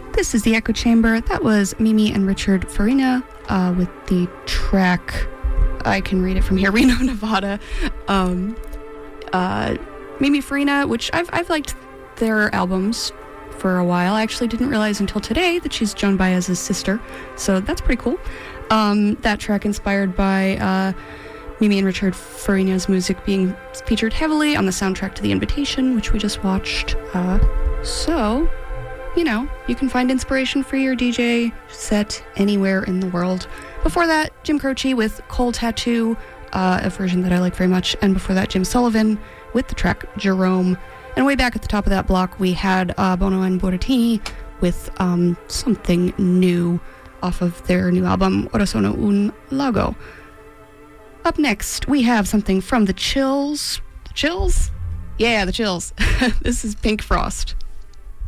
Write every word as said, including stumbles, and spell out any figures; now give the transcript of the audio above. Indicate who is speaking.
Speaker 1: This is the Echo Chamber. That was Mimi and Richard Farina uh, with the track, I can read it from here, Reno, Nevada. Um, uh, Mimi Farina, which I've, I've liked their albums for a while. I actually didn't realize until today that she's Joan Baez's sister, so that's pretty cool. Um, that track inspired by uh, Mimi and Richard Farina's music being featured heavily on the soundtrack to The Invitation, which we just watched. Uh, so, you know, you can find inspiration for your D J set anywhere in the world. Before that, Jim Croce with Cold Tattoo, uh, a version that I like very much. And before that, Jim Sullivan with the track Jerome. And way back at the top of that block, we had uh, Bono and Buratini with um, something new off of their new album, Ora Sono un Lago. Up next, we have something from the Chills. The Chills? Yeah, the Chills. This is Pink Frost.